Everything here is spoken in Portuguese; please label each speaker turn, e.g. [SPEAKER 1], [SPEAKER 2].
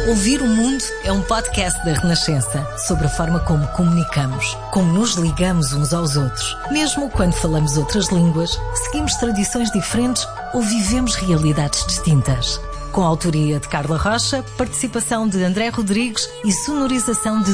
[SPEAKER 1] Ouvir o Mundo é um podcast da Renascença sobre a forma como comunicamos, como nos ligamos uns aos outros. Mesmo quando falamos outras línguas, seguimos tradições diferentes ou vivemos realidades distintas. Com a autoria de Carla Rocha, participação de André Rodrigues e sonorização de